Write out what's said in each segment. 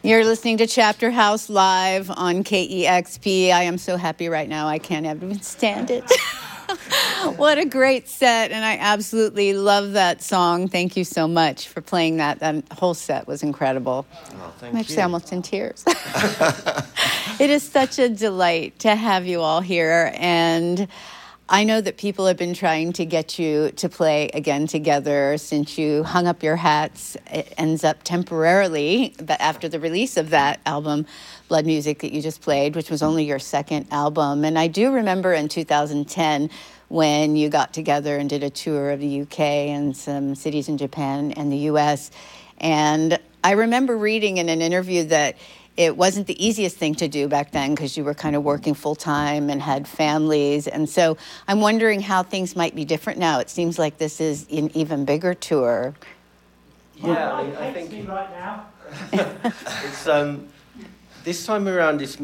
You're listening to Chapter House live on KEXP. I am so happy right now. I can't even stand it. What a great set, and I absolutely love that song. Thank you so much for playing that. That whole set was incredible. Oh, I'm actually almost in tears. It is such a delight to have you all here, and I know that people have been trying to get you to play again together since you hung up your hats. It ends up temporarily, but after the release of that album, Blood Music, that you just played, which was only your second album. And I do remember in 2010 when you got together and did a tour of the UK and some cities in Japan and the US. And I remember reading in an interview that it wasn't the easiest thing to do back then because you were kind of working full-time and had families. And so I'm wondering how things might be different now. It seems like this is an even bigger tour. Yeah, I think right now. It's this time around. It's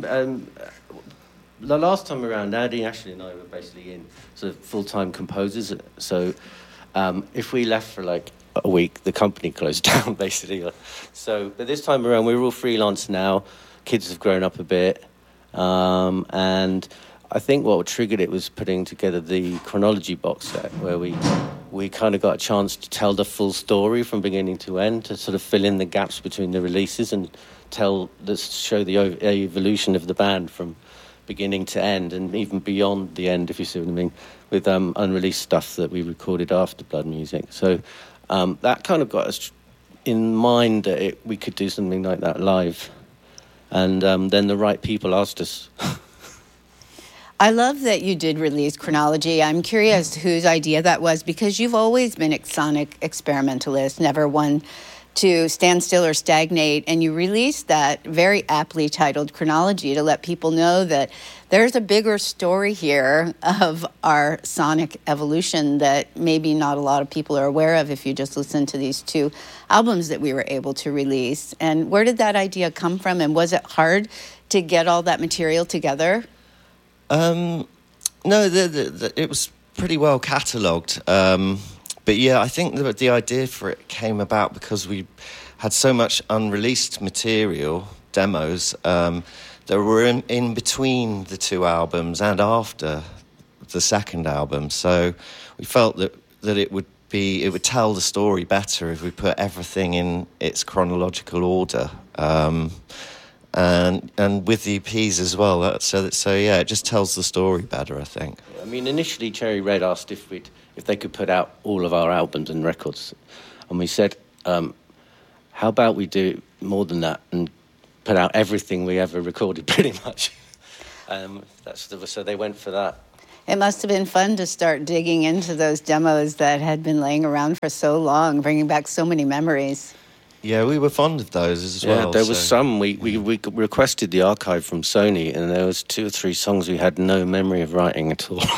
the last time around. Andy, Ashley, and I were basically in sort of full-time composers. So if we left for like a week, the company closed down basically. So, but this time around, we're all freelance now. Kids have grown up a bit, and I think what triggered it was putting together the Chronology box set, where we kind of got a chance to tell the full story from beginning to end, to sort of fill in the gaps between the releases and show the evolution of the band from beginning to end, and even beyond the end, if you see what I mean, with unreleased stuff that we recorded after Blood Music. So that kind of got us in mind that we could do something like that live. And then the right people asked us. I love that you did release Chronology. I'm curious whose idea that was, because you've always been a sonic experimentalist, never one to stand still or stagnate, and you released that very aptly titled Chronology to let people know that there's a bigger story here of our sonic evolution that maybe not a lot of people are aware of if you just listen to these two albums that we were able to release. And where did that idea come from, and was it hard to get all that material together? No, it was pretty well catalogued. But yeah, I think the idea for it came about because we had so much unreleased material, demos, that were in between the two albums and after the second album. So we felt that it would tell the story better if we put everything in its chronological order. And with the EPs as well. So yeah, it just tells the story better, I think. I mean, initially Cherry Red asked if they could put out all of our albums and records, and we said, how about we do more than that and put out everything we ever recorded, pretty much. So they went for that. It must have been fun to start digging into those demos that had been laying around for so long, bringing back so many memories. Yeah, we were fond of those as well. Yeah, there was some. We requested the archive from Sony, and there was 2 or 3 songs we had no memory of writing at all.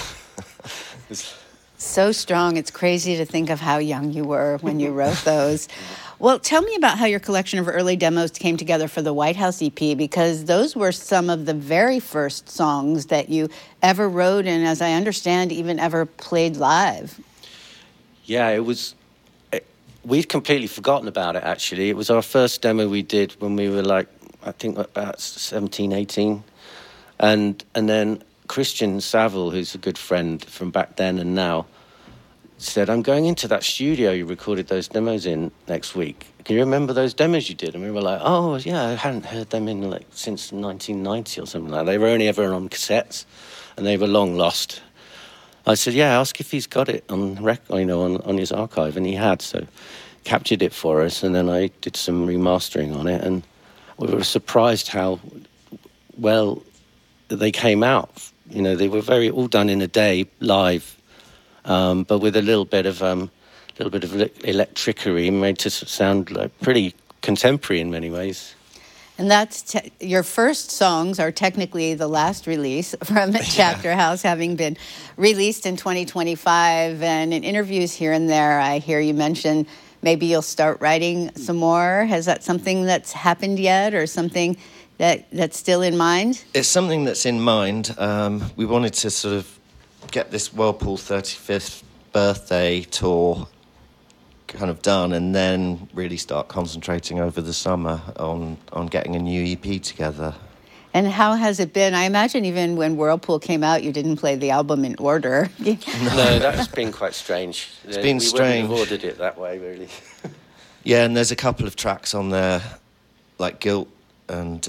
So strong. It's crazy to think of how young you were when you wrote those. Well, tell me about how your collection of early demos came together for the White House EP, because those were some of the very first songs that you ever wrote and, as I understand, even ever played live. Yeah, it was... We'd completely forgotten about it, actually. It was our first demo we did when we were, like, I think about 17, 18. And then Christian Saville, who's a good friend from back then and now, said, I'm going into that studio you recorded those demos in next week. Can you remember those demos you did? And we were like, oh, yeah, I hadn't heard them since 1990 or something like that. They were only ever on cassettes, and they were long lost. I said, yeah, ask if he's got it on on his archive, and he had, so captured it for us, and then I did some remastering on it, and we were surprised how well they came out. You know, they were all done in a day live, but with a little bit of electricity, made to sound like pretty contemporary in many ways. And that's your first songs are technically the last release from Chapter House, having been released in 2025. And in interviews here and there, I hear you mention maybe you'll start writing some more. Has that something that's happened yet, or something that's still in mind? It's something that's in mind. We wanted to sort of get this Whirlpool 35th birthday tour kind of done, and then really start concentrating over the summer on getting a new EP together. And how has it been? I imagine even when Whirlpool came out, you didn't play the album in order. No, that's been quite strange. It's been strange. We wouldn't have ordered it that way, really. Yeah, and there's a couple of tracks on there, like Guilt and...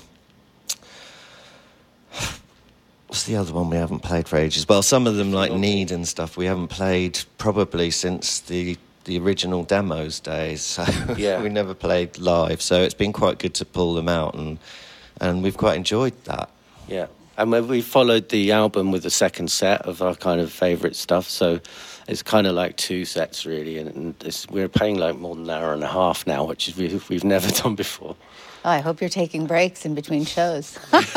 what's the other one we haven't played for ages? Well, some of them, like Need and stuff, we haven't played probably since the original demos days. So we never played live. So it's been quite good to pull them out, and we've quite enjoyed that. Yeah, and we followed the album with the second set of our kind of favourite stuff. So it's kind of like 2 sets, really. And we're playing like more than an hour and a half now, which is we've never done before. Oh, I hope you're taking breaks in between shows.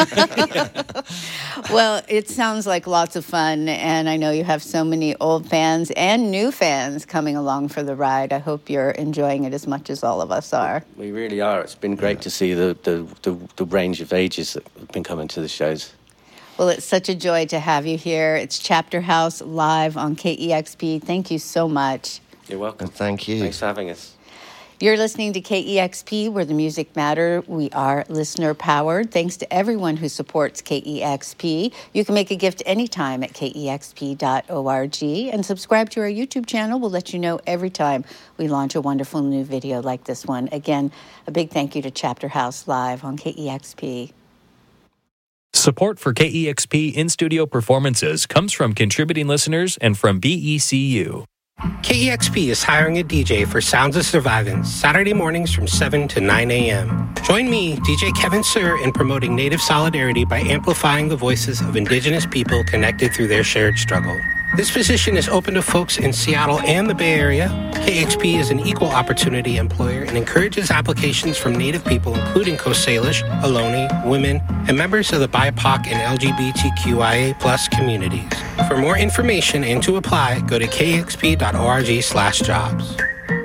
Well, it sounds like lots of fun, and I know you have so many old fans and new fans coming along for the ride. I hope you're enjoying it as much as all of us are. We really are. It's been great to see the range of ages that have been coming to the shows. Well, it's such a joy to have you here. It's Chapter House live on KEXP. Thank you so much. You're welcome. And thank you. Thanks for having us. You're listening to KEXP, where the music matters. We are listener-powered. Thanks to everyone who supports KEXP. You can make a gift anytime at KEXP.org. And subscribe to our YouTube channel. We'll let you know every time we launch a wonderful new video like this one. Again, a big thank you to Chapter House Live on KEXP. Support for KEXP in-studio performances comes from contributing listeners and from BECU. KEXP is hiring a DJ for Sounds of Survivance, Saturday mornings from 7 to 9 a.m. Join me, DJ Kevin Sir, in promoting Native solidarity by amplifying the voices of Indigenous people connected through their shared struggle. This position is open to folks in Seattle and the Bay Area. KEXP is an equal opportunity employer and encourages applications from Native people, including Coast Salish, Ohlone, women, and members of the BIPOC and LGBTQIA+ communities. For more information and to apply, go to kexp.org/jobs.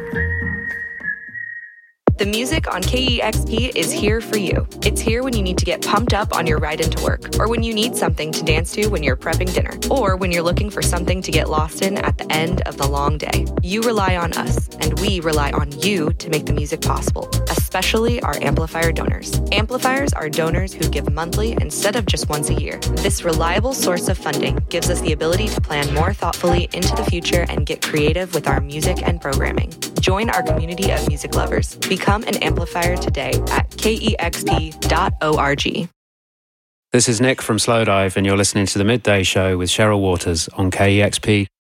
The music on KEXP is here for you. It's here when you need to get pumped up on your ride into work, or when you need something to dance to when you're prepping dinner, or when you're looking for something to get lost in at the end of the long day. You rely on us, and we rely on you to make the music possible, especially our amplifier donors. Amplifiers are donors who give monthly instead of just once a year. This reliable source of funding gives us the ability to plan more thoughtfully into the future and get creative with our music and programming. Join our community of music lovers. Become an amplifier today at kexp.org. This is Nick from Slowdive, and you're listening to The Midday Show with Cheryl Waters on KEXP.